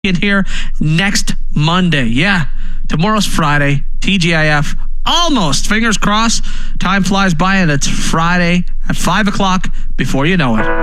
in here next Monday. Yeah, tomorrow's Friday. TGIF. Almost. Fingers crossed. Time flies by and it's Friday at 5 o'clock before you know it.